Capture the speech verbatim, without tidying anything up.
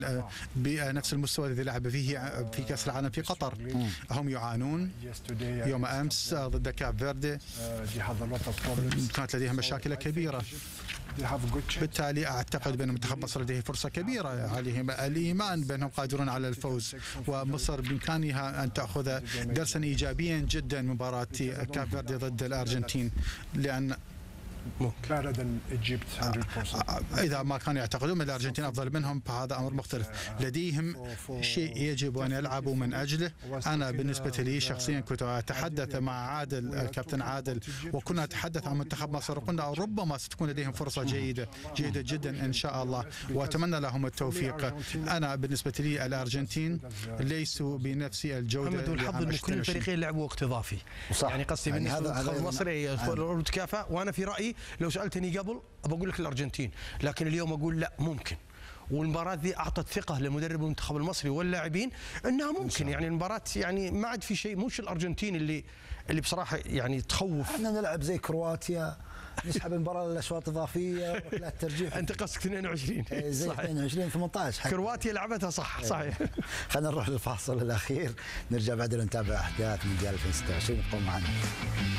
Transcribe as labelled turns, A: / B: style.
A: بنفس المستوى الذي لعب فيه في كأس العالم في قطر. هم يعانون. يوم أمس ضد كاب فيردي كانت لديهم مشاكل كبيرة، بالتالي أعتقد بأن منتخب مصر لديه فرصة كبيرة، عليهم الإيمان بأنهم قادرون على الفوز، ومصر بإمكانها أن تأخذ درسا إيجابيا جدا من مباراة كاب فيردي ضد الأرجنتين، لأن إذا ما كانوا يعتقدون أن الأرجنتين أفضل منهم فهذا أمر مختلف. لديهم شيء يجب أن يلعبوا من أجله. أنا بالنسبة لي شخصيا كنت أتحدث مع عادل الكابتن عادل، وكنا نتحدث عن منتخب مصر، وقلنا ربما ستكون لديهم فرصة جيدة جيدة جدا إن شاء الله، وأتمنى لهم التوفيق. أنا بالنسبة لي الأرجنتين ليسوا بنفس الجودة.
B: محمد، والحظ أن كل الفريقين لعبوا وقت إضافي، يعني قصدي بالنسبة للمنتخب المصري تكافأ. وأنا في رأيي لو سألتني قبل بقول لك الأرجنتين، لكن اليوم أقول لا، ممكن. والمباراة ذي أعطت ثقة لمدرب المنتخب المصري واللاعبين أنها ممكن، يعني المباراة يعني ما عاد في شيء، مش الأرجنتين اللي اللي بصراحة يعني تخوف.
C: احنا نلعب زي كرواتيا، نسحب المباراة للأشواط إضافية وركلات ترجيح.
B: أنت قصدك اثنين وعشرين
C: زي صحيح. اثنين وعشرين ثمانية عشر
B: كرواتيا لعبتها صح صحيح.
C: خلينا نروح للفاصل الأخير، نرجع بعدين نتابع أحداث مونديال ألفين وستة وعشرين. ابقوا معنا.